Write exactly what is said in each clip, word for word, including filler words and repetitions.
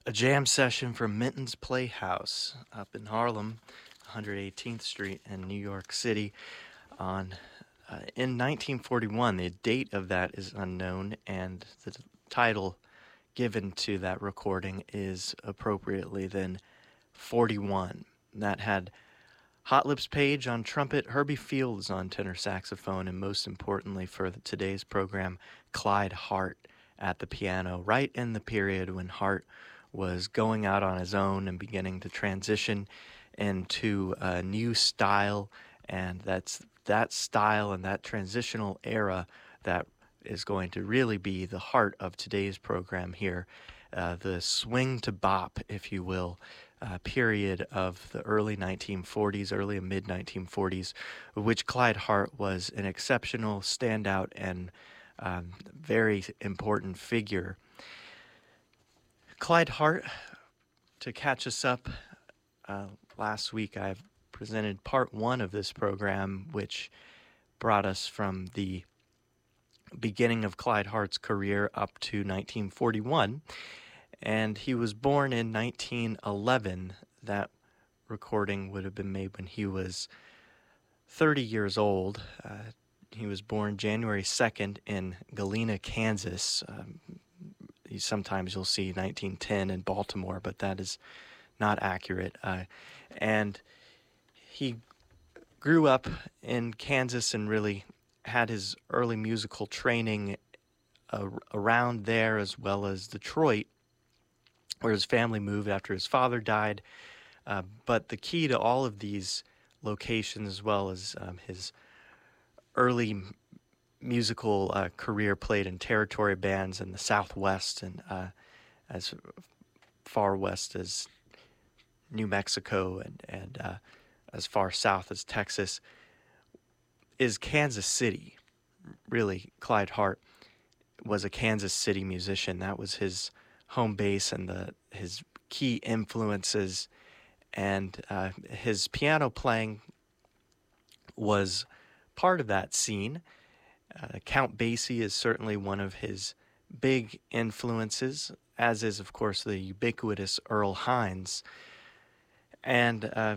A jam session from Minton's Playhouse up in Harlem, one hundred eighteenth Street in New York City on uh, in nineteen forty-one. The date of that is unknown, and the title given to that recording is appropriately then forty-one. That had Hot Lips Page on trumpet, Herbie Fields on tenor saxophone, and most importantly for the, today's program, Clyde Hart at the piano, right in the period when Hart was going out on his own and beginning to transition into a new style, and that's that style and that transitional era that is going to really be the heart of today's program here, uh, the swing to bop, if you will, uh, period of the early nineteen forties, early and mid nineteen forties, of which Clyde Hart was an exceptional standout and um, very important figure. Clyde Hart, to catch us up, uh, last week I presented part one of this program, which brought us from the beginning of Clyde Hart's career up to nineteen forty-one, and he was born in nineteen eleven. That recording would have been made when he was thirty years old. Uh, he was born January second in Galena, Kansas. Um, Sometimes you'll see nineteen ten in Baltimore, but that is not accurate. Uh, and he grew up in Kansas and really had his early musical training uh, around there, as well as Detroit, where his family moved after his father died. Uh, but the key to all of these locations, as well as um, his early musical uh, career, played in territory bands in the Southwest and uh, as far west as New Mexico and, and uh, as far south as Texas, is Kansas City. Really, Clyde Hart was a Kansas City musician. That was his home base and the his key influences, and uh, his piano playing was part of that scene. Uh, Count Basie is certainly one of his big influences, as is, of course, the ubiquitous Earl Hines. And uh,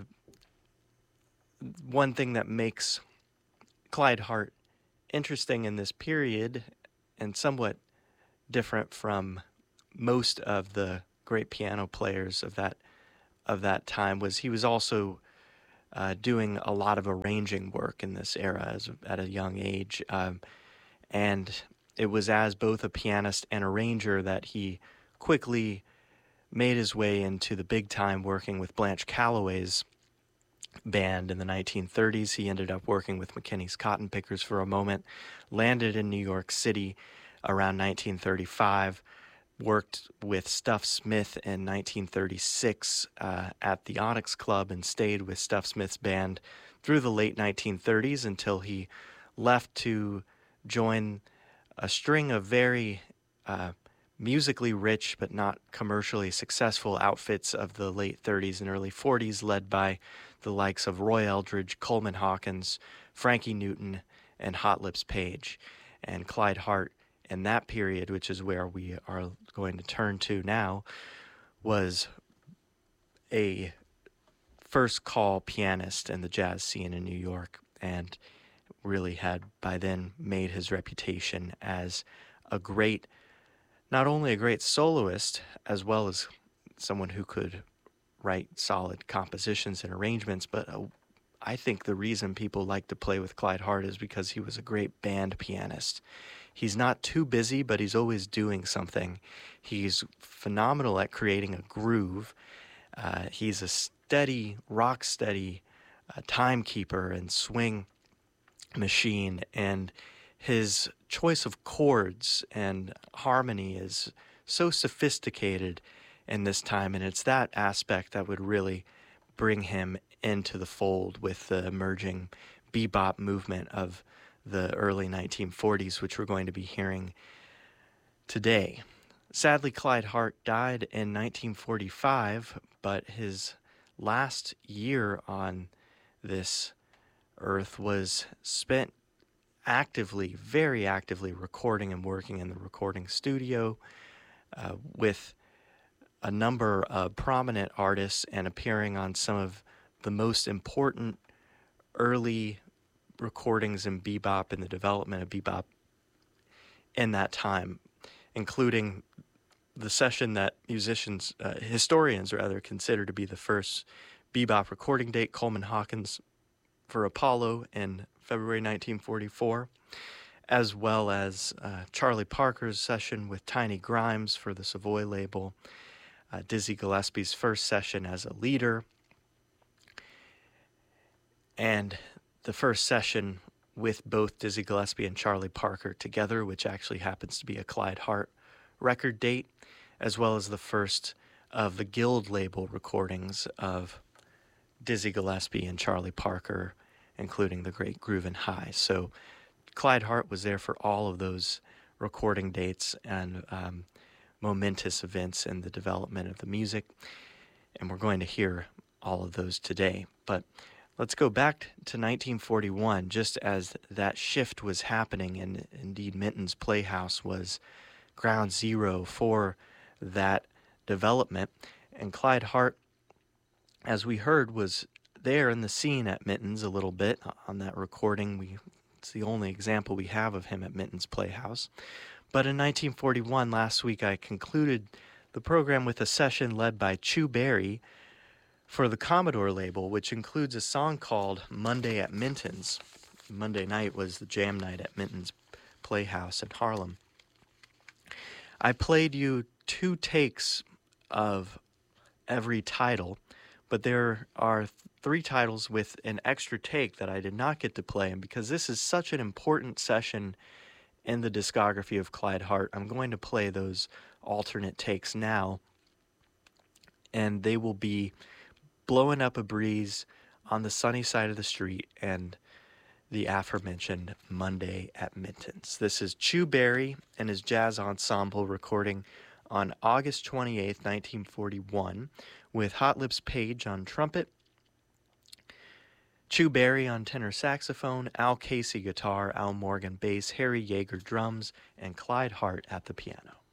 one thing that makes Clyde Hart interesting in this period, and somewhat different from most of the great piano players of that of that time, was he was also Uh, doing a lot of arranging work in this era as at a young age. Um, and it was as both a pianist and arranger that he quickly made his way into the big time, working with Blanche Calloway's band in the nineteen thirties. He ended up working with McKinney's Cotton Pickers for a moment, landed in New York City around nineteen thirty-five, worked with Stuff Smith in nineteen thirty-six uh, at the Onyx Club, and stayed with Stuff Smith's band through the late nineteen thirties until he left to join a string of very uh, musically rich but not commercially successful outfits of the late thirties and early forties, led by the likes of Roy Eldridge, Coleman Hawkins, Frankie Newton, and Hot Lips Page. And Clyde Hart, in that period, which is where we are going to turn to now, was a first call pianist in the jazz scene in New York, and really had by then made his reputation as a great, not only a great soloist, as well as someone who could write solid compositions and arrangements, but a, I think the reason people like to play with Clyde Hart is because he was a great band pianist. He's not too busy, but he's always doing something. He's phenomenal at creating a groove. Uh, he's a steady, rock steady uh, timekeeper and swing machine, and his choice of chords and harmony is so sophisticated in this time, and it's that aspect that would really bring him into the fold with the emerging bebop movement of the early nineteen forties, which we're going to be hearing today. Sadly, Clyde Hart died in nineteen forty-five, but his last year on this earth was spent actively, very actively recording and working in the recording studio uh, with a number of prominent artists and appearing on some of the most important early recordings in bebop and the development of bebop in that time, including the session that musicians, uh, historians rather, consider to be the first bebop recording date, Coleman Hawkins for Apollo in February nineteen forty-four, as well as uh, Charlie Parker's session with Tiny Grimes for the Savoy label, uh, Dizzy Gillespie's first session as a leader, and the first session with both Dizzy Gillespie and Charlie Parker together, which actually happens to be a Clyde Hart record date, as well as the first of the Guild label recordings of Dizzy Gillespie and Charlie Parker, including the great Groovin' High. So Clyde Hart was there for all of those recording dates and um, momentous events in the development of the music, and we're going to hear all of those today. But let's go back to nineteen forty-one, just as that shift was happening, and indeed Minton's Playhouse was ground zero for that development. And Clyde Hart, as we heard, was there in the scene at Minton's a little bit on that recording. We, it's the only example we have of him at Minton's Playhouse. But in nineteen forty-one, last week, I concluded the program with a session led by Chu Berry for the Commodore label, which includes a song called Monday at Minton's. Monday night was the jam night at Minton's Playhouse in Harlem. I played you two takes of every title, but there are three titles with an extra take that I did not get to play, and because this is such an important session in the discography of Clyde Hart, I'm going to play those alternate takes now, and they will be Blowing Up a Breeze, On the Sunny Side of the Street, and the aforementioned Monday at Minton's. This is Chu Berry and his jazz ensemble recording on August twenty-eighth, nineteen forty-one, with Hot Lips Page on trumpet, Chu Berry on tenor saxophone, Al Casey guitar, Al Morgan bass, Harry Yeager drums, and Clyde Hart at the piano.